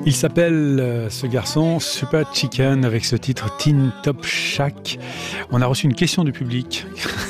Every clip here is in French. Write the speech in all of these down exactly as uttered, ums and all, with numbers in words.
Il s'appelle, euh, ce garçon, Super Chicken, avec ce titre Tin Top Shack. On a reçu une question du public,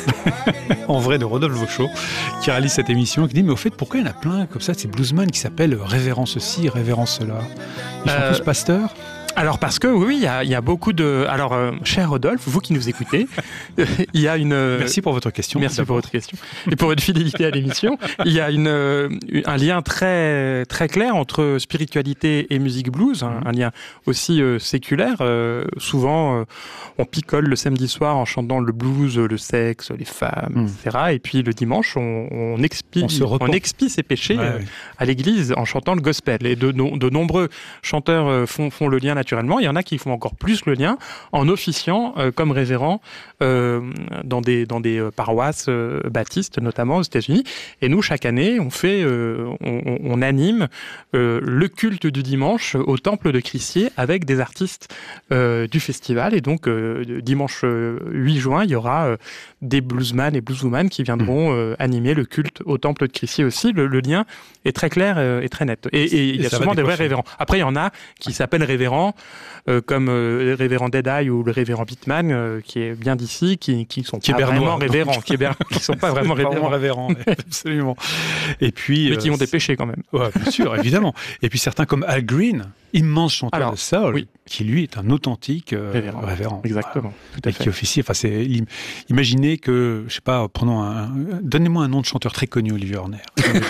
en vrai de Rodolphe Vauchot, qui réalise cette émission, qui dit, mais au fait, pourquoi il y en a plein comme ça, ces bluesmen qui s'appellent Révérend ceci, Révérend cela? Ils sont euh... tous pasteurs? Alors parce que oui, il y a, il y a beaucoup de... Alors, euh, cher Rodolphe, vous qui nous écoutez, il y a une... Merci pour votre question. Merci pour votre question. Et pour votre fidélité à l'émission. Il y a une, un lien très, très clair entre spiritualité et musique blues, un, un lien aussi euh, séculaire. Euh, souvent, euh, on picole le samedi soir en chantant le blues, le sexe, les femmes, mmh. et cetera. Et puis le dimanche, on, on, expie, on, on expie ses péchés ouais, euh, ouais. à l'église en chantant le gospel. Et de, de, de nombreux chanteurs euh, font, font le lien naturellement. Il y en a qui font encore plus le lien en officiant euh, comme révérend euh, dans des, dans des euh, paroisses euh, baptistes, notamment aux États-Unis. Et nous, chaque année, on, fait, euh, on, on anime euh, le culte du dimanche au temple de Crissier avec des artistes euh, du festival. Et donc, euh, dimanche huit juin, il y aura euh, des bluesman et blueswoman qui viendront euh, animer le culte au temple de Crissier aussi. Le, le lien est très clair euh, et très net. Et, et il y a souvent des vrais révérends. Après, il y en a qui s'appellent révérends, Euh, comme euh, le révérend Deadeye ou le révérend Bitman, euh, qui est bien d'ici, qui qui sont qui pas vraiment révérends, qui, ber... qui sont pas vraiment révérends, révérends absolument. Et puis, mais qui euh, ont des péchés quand même. Ouais, bien sûr, évidemment. Et puis certains comme Al Green, immense chanteur Alors, de soul, oui. qui lui est un authentique euh, révérend. révérend. Exactement. Tout à et fait. Qui officie. Enfin, c'est imaginez que, je sais pas, prenons un, donnez-moi un nom de chanteur très connu, Olivier Horner.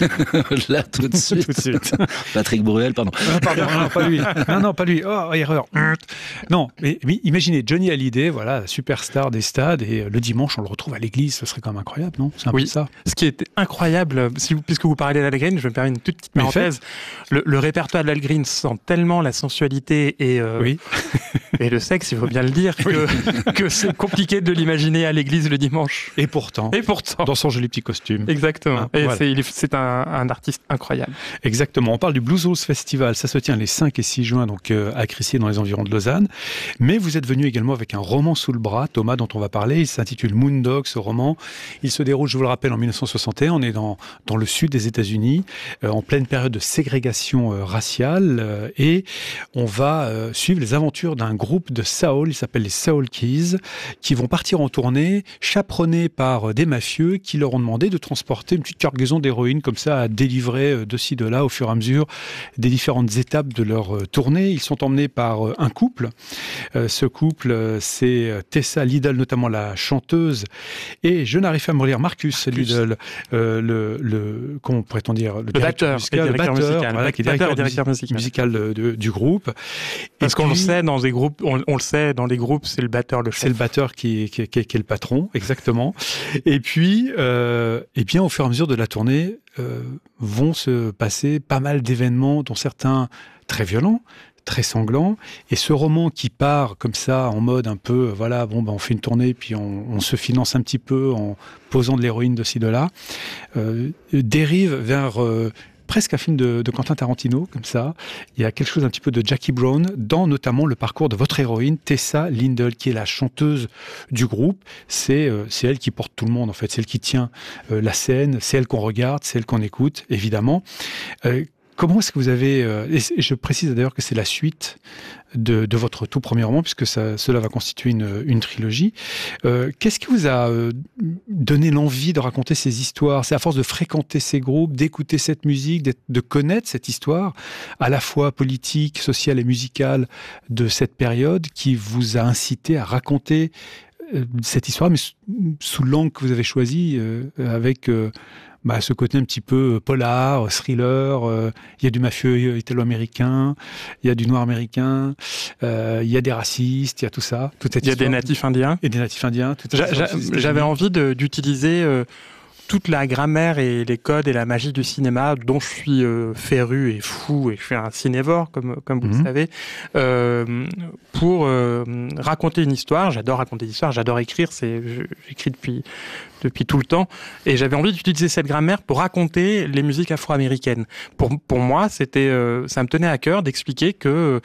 Là, tout de suite. tout de suite. Patrick Bruel, pardon. Ah, pardon, non, pas lui. Non, non, pas lui. Oh, erreur. Non, mais, mais imaginez Johnny Hallyday, voilà, superstar des stades, et le dimanche on le retrouve à l'église, ce serait quand même incroyable, non? C'est un oui. peu ça. Ce qui est incroyable, si vous, puisque vous parlez d'Al Green, je vais me permettre une toute petite parenthèse. Le, le répertoire d'Al Green sent tellement la sensualité et euh, oui. et le sexe, il faut bien le dire, que, oui. que c'est compliqué de l'imaginer à l'église le dimanche. Et pourtant. Et pourtant. Dans son joli petit costume. Exactement. Hein, et voilà. c'est, c'est un, un artiste incroyable. Exactement. On parle du Blues House Festival. Ça se tient les cinq et six juin, donc euh, à Crissier, dans les environs de Lausanne. Mais vous êtes venu également avec un roman sous le bras, Thomas, dont on va parler. Il s'intitule Moondog, ce roman. Il se déroule, je vous le rappelle, en dix-neuf cent soixante et un. On est dans, dans le sud des États-Unis, euh, en pleine période de ségrégation euh, raciale. Euh, et on va euh, suivre les aventures d'un groupe de soul, il s'appelle les Soul Keys, qui vont partir en tournée, chaperonnés par euh, des mafieux qui leur ont demandé de transporter une petite cargaison d'héroïne comme ça à délivrer euh, de ci, de là, au fur et à mesure des différentes étapes de leur euh, tournée. Ils sont emmenés par euh, un couple. Euh, ce couple, euh, c'est Tessa Lidl, notamment la chanteuse, et je n'arrive pas à me relire, Marcus, Marcus. Lidl, euh, le, le, comment pourrait-on dire, le, le directeur musical, le batteur, musical, voilà, qui est directeur, directeur musical, musical de, de, du groupe. Parce et qu'on puis, le sait dans des groupes, on, on le sait dans les groupes, c'est le batteur, le chef. C'est le batteur qui, qui, qui, qui est le patron, exactement. Et puis, euh, et bien au fur et à mesure de la tournée, euh, vont se passer pas mal d'événements, dont certains très violents, très sanglant, et ce roman qui part comme ça en mode un peu, voilà, bon, ben on fait une tournée, puis on, on se finance un petit peu en posant de l'héroïne de ci de là, euh, dérive vers euh, presque un film de, de Quentin Tarantino, comme ça. Il y a quelque chose un petit peu de Jackie Brown, dans notamment le parcours de votre héroïne, Tessa Lidl, qui est la chanteuse du groupe. C'est, euh, c'est elle qui porte tout le monde, en fait. C'est elle qui tient euh, la scène, c'est elle qu'on regarde, c'est elle qu'on écoute, évidemment. Euh, Comment est-ce que vous avez... Euh, et je précise d'ailleurs que c'est la suite de, de votre tout premier roman, puisque ça, cela va constituer une, une trilogie. Euh, qu'est-ce qui vous a euh, donné l'envie de raconter ces histoires? C'est à force de fréquenter ces groupes, d'écouter cette musique, de connaître cette histoire, à la fois politique, sociale et musicale de cette période, qui vous a incité à raconter euh, cette histoire, mais sous, sous l'angle que vous avez choisi, euh, avec... Euh, Bah, ce côté un petit peu polar, thriller, il euh, y a du mafieux italo-américain, il y a du noir américain, il euh, y a des racistes, il y a tout ça. Il y a des natifs indiens. Et des natifs indiens. J'a, j'a, j'avais envie de, d'utiliser euh, toute la grammaire et les codes et la magie du cinéma dont je suis euh, féru et fou, et je suis un cinévore, comme, comme vous mm-hmm. le savez, euh, pour euh, raconter une histoire. J'adore raconter des histoires, j'adore écrire, c'est, j'écris depuis... depuis tout le temps, et j'avais envie d'utiliser cette grammaire pour raconter les musiques afro-américaines. Pour, pour moi, c'était, euh, ça me tenait à cœur d'expliquer que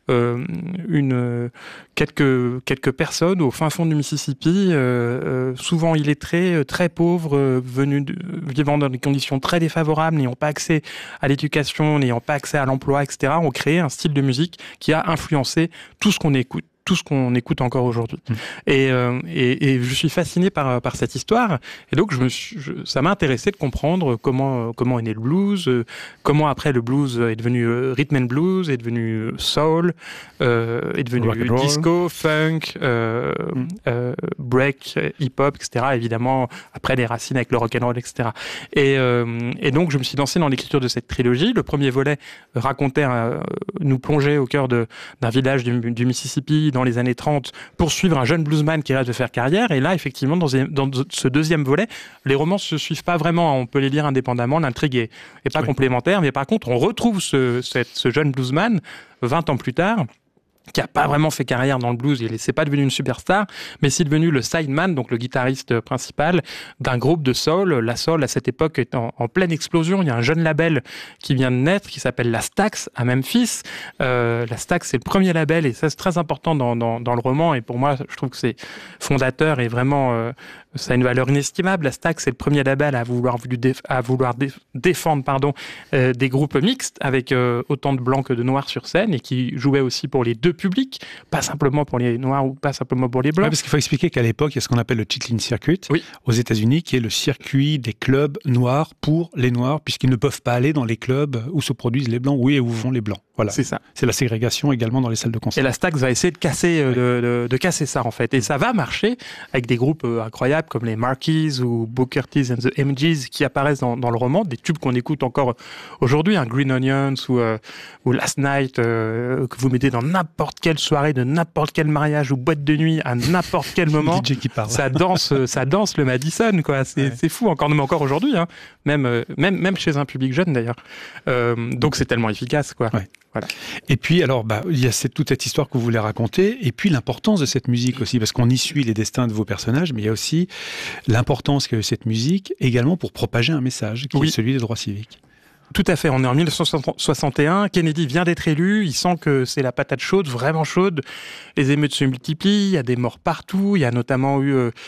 euh, une, euh, quelques, quelques personnes au fin fond du Mississippi, euh, euh, souvent illettrées, très pauvres, euh, venus de, vivant dans des conditions très défavorables, n'ayant pas accès à l'éducation, n'ayant pas accès à l'emploi, et cetera, ont créé un style de musique qui a influencé tout ce qu'on écoute. tout ce qu'on écoute encore aujourd'hui. Mmh. Et, euh, et, et je suis fasciné par, par cette histoire. Et donc, je me suis, je, ça m'a intéressé de comprendre comment, comment est né le blues, euh, comment après le blues est devenu euh, rhythm and blues, est devenu soul, euh, est devenu disco, funk, euh, mmh. euh, break, hip-hop, et cetera. Évidemment, après les racines avec le rock'n'roll, et cetera. Et, euh, et donc, je me suis lancé dans l'écriture de cette trilogie. Le premier volet racontait, euh, nous plongeait au cœur de, d'un village du, du Mississippi, dans les années trente, pour suivre un jeune bluesman qui rêve de faire carrière. Et là, effectivement, dans, dans ce deuxième volet, les romans ne se suivent pas vraiment. On peut les lire indépendamment. L'intrigue est, est pas oui. complémentaire. Mais par contre, on retrouve ce, cette, ce jeune bluesman vingt ans plus tard, qui n'a pas vraiment fait carrière dans le blues, il n'est pas devenu une superstar, mais c'est devenu le sideman, donc le guitariste principal d'un groupe de soul. La soul, à cette époque, est en, en pleine explosion. Il y a un jeune label qui vient de naître, qui s'appelle la Stax, à Memphis. Euh, la Stax, c'est le premier label, et ça, c'est très important dans, dans, dans le roman, et pour moi, je trouve que c'est fondateur, et vraiment, euh, ça a une valeur inestimable. La Stax, c'est le premier label à vouloir, à vouloir défendre pardon, euh, des groupes mixtes, avec euh, autant de blancs que de noirs sur scène, et qui jouait aussi pour les deux public, pas simplement pour les noirs ou pas simplement pour les blancs. Ouais, parce qu'il faut expliquer qu'à l'époque, il y a ce qu'on appelle le Chitlin Circuit oui. aux États-Unis, qui est le circuit des clubs noirs pour les noirs, puisqu'ils ne peuvent pas aller dans les clubs où se produisent les blancs, oui, et où vont les blancs. Voilà. C'est ça. C'est la ségrégation également dans les salles de concert. Et la Stax va essayer de casser, euh, de, de, de casser ça, en fait. Et ça va marcher avec des groupes euh, incroyables comme les Marquis ou Booker T and the M Gs qui apparaissent dans, dans le roman, des tubes qu'on écoute encore aujourd'hui, hein, Green Onions ou, euh, ou Last Night, euh, que vous mettez dans n'importe quelle soirée, de n'importe quel mariage ou boîte de nuit, à n'importe quel moment. D J qui parle. Ça danse, ça danse le Madison, quoi. C'est, ouais. c'est fou, encore, même encore aujourd'hui, hein. Même, euh, même, même chez un public jeune, d'ailleurs. Euh, donc c'est tellement efficace, quoi. Ouais. Voilà. Et puis, alors, bah, il y a cette, toute cette histoire que vous voulez raconter, et puis l'importance de cette musique aussi, parce qu'on y suit les destins de vos personnages, mais il y a aussi l'importance qu'a eu cette musique également pour propager un message, qui oui. est celui des droits civiques. Tout à fait, on est en dix-neuf cent soixante et un, Kennedy vient d'être élu, il sent que c'est la patate chaude, vraiment chaude, les émeutes se multiplient, il y a des morts partout, il y a notamment eu euh,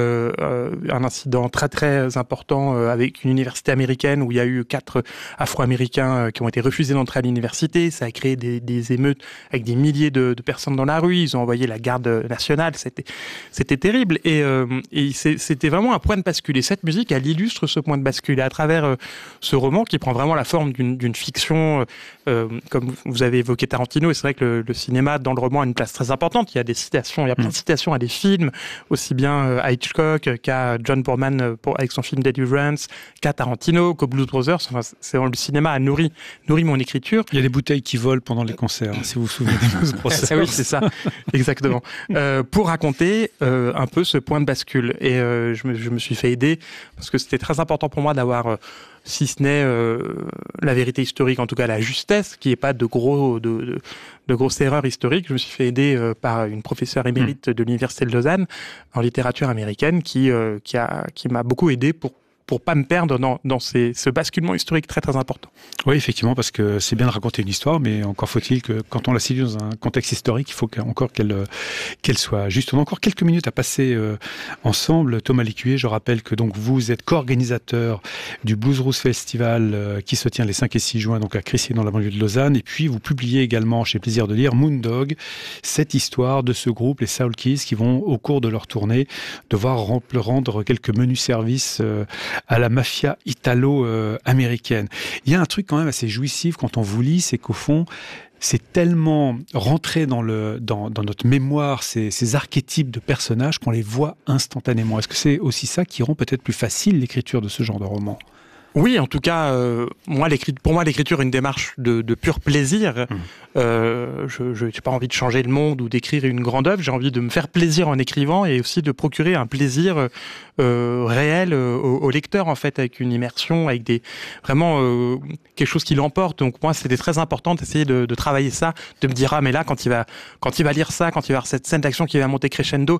euh, un incident très très important euh, avec une université américaine où il y a eu quatre Afro-Américains euh, qui ont été refusés d'entrer à l'université, ça a créé des, des émeutes avec des milliers de, de personnes dans la rue, ils ont envoyé la garde nationale, c'était, c'était terrible, et, euh, et c'est, c'était vraiment un point de bascule, et cette musique, elle illustre ce point de bascule, et à travers euh, ce roman qui prend vraiment la forme d'une, d'une fiction, euh, comme vous avez évoqué Tarantino, et c'est vrai que le, le cinéma dans le roman a une place très importante. Il y a des citations, il y a plein de citations à des films, aussi bien à Hitchcock qu'à John Boorman pour, avec son film Deliverance, qu'à Tarantino, qu'au Blues Brothers. Enfin, c'est, le cinéma a nourri, nourri mon écriture. Il y a des bouteilles qui volent pendant les concerts, si vous vous souvenez des Blues Brothers. Oui, c'est ça, exactement. Euh, pour raconter euh, un peu ce point de bascule. Et euh, je, me, je me suis fait aider, parce que c'était très important pour moi d'avoir... Euh, si ce n'est euh, la vérité historique, en tout cas la justesse, qu'il n'y ait pas de, gros, de, de, de grosses erreurs historiques. Je me suis fait aider euh, par une professeure émérite mmh. de l'Université de Lausanne en littérature américaine qui, euh, qui, a, qui m'a beaucoup aidé pour pour pas me perdre dans, dans ces, ce basculement historique très très important. Oui, effectivement, parce que c'est bien de raconter une histoire, mais encore faut-il que quand on la situe dans un contexte historique, il faut encore qu'elle, qu'elle soit juste. On a encore quelques minutes à passer euh, ensemble. Thomas Lécuyer, je rappelle que donc vous êtes co-organisateur du Blues Rouse Festival euh, qui se tient les cinq et six juin donc à Crissier dans la banlieue de Lausanne, et puis vous publiez également chez Plaisir de lire Moondog, cette histoire de ce groupe, les Soul Keys, qui vont au cours de leur tournée devoir rendre quelques menus services euh, à la mafia italo-américaine. Il y a un truc quand même assez jouissif quand on vous lit, c'est qu'au fond, c'est tellement rentré dans, le, dans, dans notre mémoire, ces, ces archétypes de personnages, qu'on les voit instantanément. Est-ce que c'est aussi ça qui rend peut-être plus facile l'écriture de ce genre de roman ? Oui, en tout cas, euh, moi, pour moi, l'écriture est une démarche de, de pur plaisir. Mmh. Euh, je n'ai pas envie de changer le monde ou d'écrire une grande œuvre. J'ai envie de me faire plaisir en écrivant et aussi de procurer un plaisir euh, réel euh, au, au lecteur, en fait, avec une immersion, avec des vraiment euh, quelque chose qui l'emporte. Donc moi, c'était très important d'essayer de, de travailler ça, de me dire ah mais là, quand il va, quand il va lire ça, quand il va voir cette scène d'action qui va monter crescendo,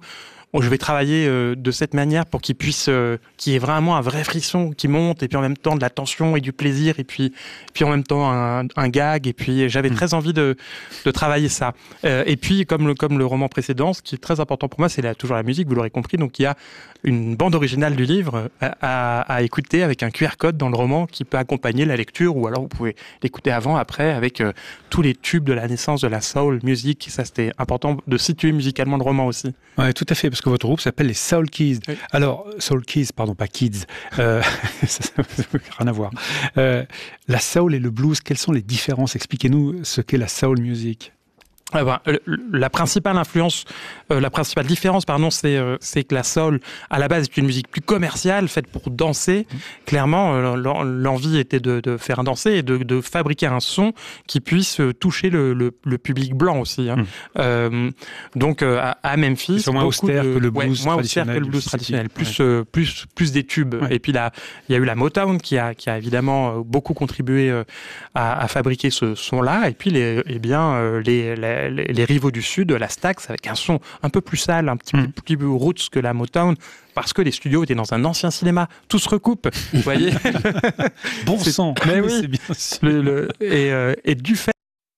bon, je vais travailler euh, de cette manière pour qu'il puisse, euh, qu'il y ait vraiment un vrai frisson qui monte, et puis en même temps de la tension et du plaisir, et puis, puis en même temps un, un gag, et puis j'avais mmh. très envie de, de travailler ça. Euh, et puis, comme le, comme le roman précédent, ce qui est très important pour moi, c'est la, toujours la musique, vous l'aurez compris, donc il y a une bande originale du livre à, à, à écouter avec un Q R code dans le roman qui peut accompagner la lecture, ou alors vous pouvez l'écouter avant, après, avec euh, tous les tubes de la naissance de la soul music. Ça, c'était important de situer musicalement le roman aussi. Oui, tout à fait, parce que votre groupe s'appelle les Soul Keys. Oui. Alors, Soul Keys, pardon, pas Kids, euh, ça n'a rien à voir. Euh, la soul et le blues, quelles sont les différences? Expliquez-nous ce qu'est la soul music. Ah ben, la principale influence, euh, la principale différence, pardon, c'est, euh, c'est que la soul, à la base, est une musique plus commerciale, faite pour danser. Mmh. Clairement, euh, l'envie était de, de faire danser et de, de fabriquer un son qui puisse toucher le, le, le public blanc aussi. Hein. Mmh. Euh, donc, euh, à, à Memphis, c'est moins austère de, que le blues ouais, moins austère que le blues traditionnel, plus, ouais. euh, plus, plus des tubes. Ouais. Et puis là, il y a eu la Motown qui a, qui a évidemment beaucoup contribué euh, à, à fabriquer ce son-là. Et puis, les, eh bien, euh, les, les Les, les rivaux du Sud, la Stax, avec un son un peu plus sale, un petit, mmh. peu, petit peu roots que la Motown, parce que les studios étaient dans un ancien cinéma. Tout se recoupe, vous voyez. Bon sang, mais oui. C'est bien sûr. Le, le, et, euh, et du fait...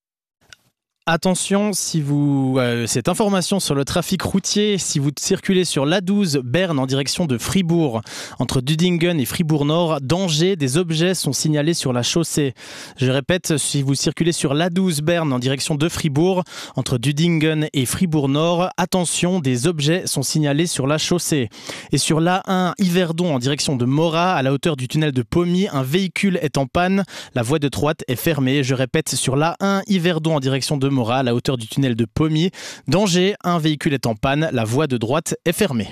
Attention, si vous euh, cette information sur le trafic routier, si vous circulez sur l'A douze Berne en direction de Fribourg, entre Dudingen et Fribourg-Nord, danger, des objets sont signalés sur la chaussée. Je répète, si vous circulez sur l'A douze Berne en direction de Fribourg, entre Dudingen et Fribourg-Nord, attention, des objets sont signalés sur la chaussée. Et sur l'A un Yverdon en direction de Morat, à la hauteur du tunnel de Pommier, un véhicule est en panne, la voie de droite est fermée. Je répète, sur l'A un Yverdon en direction de Morat, à la hauteur du tunnel de Pommier. Danger, un véhicule est en panne, la voie de droite est fermée.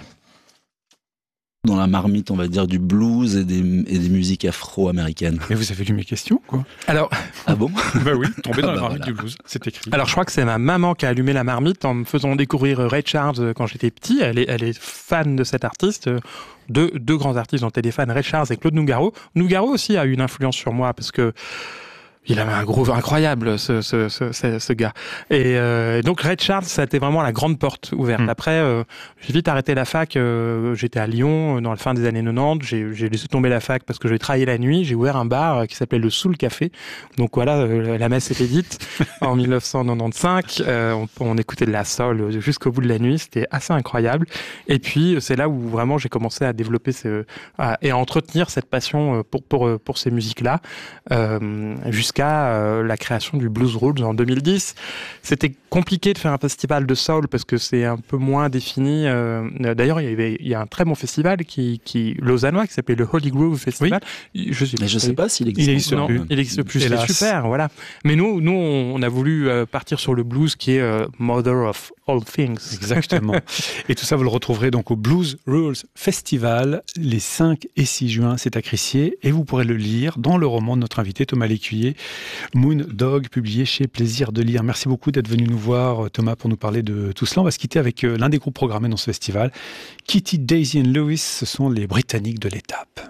Dans la marmite, on va dire, du blues et des, et des musiques afro-américaines. Mais vous avez lu mes questions, quoi. Alors, ah bon? Bah oui, tombé dans ah bah la marmite voilà. du blues, c'est écrit. Alors, je crois que c'est ma maman qui a allumé la marmite en me faisant découvrir Ray Charles quand j'étais petit. Elle est, elle est fan de cet artiste. Deux, deux grands artistes dont elle est fan, Ray Charles et Claude Nougaro. Nougaro aussi a eu une influence sur moi parce que il avait un groove incroyable, ce, ce, ce, ce, ce gars. Et euh, donc, Ray Charles, ça a été vraiment la grande porte ouverte. Mmh. Après, euh, j'ai vite arrêté la fac. Euh, j'étais à Lyon, dans la fin des années quatre-vingt-dix. J'ai, j'ai laissé tomber la fac parce que j'ai travaillé la nuit. J'ai ouvert un bar qui s'appelait le Soul Café. Donc voilà, euh, la messe était dite en dix-neuf cent quatre-vingt-quinze. Euh, on, on écoutait de la soul jusqu'au bout de la nuit. C'était assez incroyable. Et puis, c'est là où vraiment j'ai commencé à développer ce, à, et à entretenir cette passion pour, pour, pour ces musiques-là. Euh, jusqu'à Euh, la création du Blues Roots en deux mille dix. C'était compliqué de faire un festival de soul parce que c'est un peu moins défini. Euh, d'ailleurs, il y avait, il y a un très bon festival qui, qui lausannois qui s'appelait le Holy Groove Festival. Oui. Je sais, Mais je sais pas s'il existe. Il existe non, plus. Il existe plus. C'est super, voilà. Mais nous, nous, on a voulu euh, partir sur le blues qui est euh, Mother of All Things. Exactement. Et tout ça, vous le retrouverez donc au Blues Rules Festival les cinq et six juin. C'est à Crissier et vous pourrez le lire dans le roman de notre invité Thomas Lécuyer, Moon Dog, publié chez Plaisir de lire. Merci beaucoup d'être venu nous voir, Thomas, pour nous parler de tout cela. On va se quitter avec l'un des groupes programmés dans ce festival. Kitty, Daisy and Lewis, ce sont les Britanniques de l'étape.